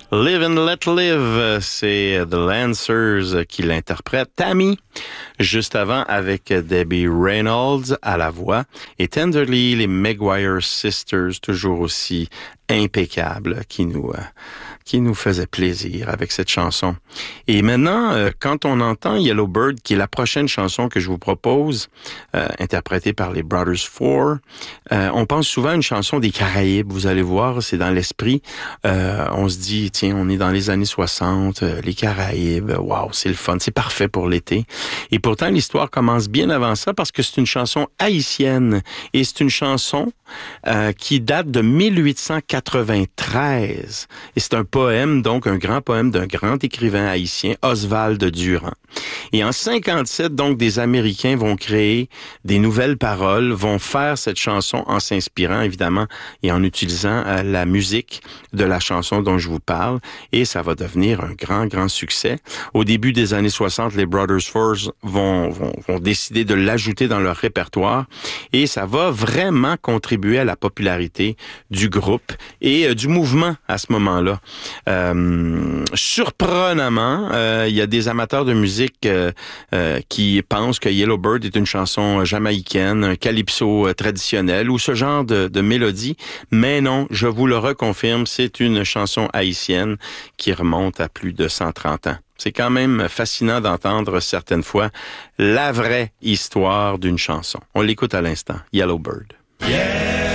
Live and Let Live, c'est The Lancers qui l'interprète. Tammy, juste avant avec Debbie Reynolds à la voix. Et Tenderly, les Maguire Sisters, toujours aussi impeccables, qui nous faisait plaisir avec cette chanson. Et maintenant, quand on entend Yellow Bird, qui est la prochaine chanson que je vous propose, interprétée par les Brothers Four, on pense souvent à une chanson des Caraïbes. Vous allez voir, c'est dans l'esprit. On se dit, tiens, on est dans les années 60, les Caraïbes, waouh, c'est le fun, c'est parfait pour l'été. Et pourtant, l'histoire commence bien avant ça parce que c'est une chanson haïtienne. Et c'est une chanson qui date de 1893. Et c'est un poème, donc un grand poème d'un grand écrivain haïtien, Oswald Durand. Et en 57, donc, des Américains vont créer des nouvelles paroles, vont faire cette chanson en s'inspirant, évidemment, et en utilisant la musique de la chanson dont je vous parle. Et ça va devenir un grand succès. Au début des années 60, les Brothers Four vont décider de l'ajouter dans leur répertoire. Et ça va vraiment contribuer à la popularité du groupe et du mouvement à ce moment-là. Surprenamment, il y a des amateurs de musique qui pensent que Yellow Bird est une chanson jamaïcaine, un calypso traditionnel ou ce genre de mélodie. Mais non, je vous le reconfirme, c'est une chanson haïtienne qui remonte à plus de 130 ans. C'est quand même fascinant d'entendre certaines fois la vraie histoire d'une chanson. On l'écoute à l'instant. Yellow Bird. Yeah!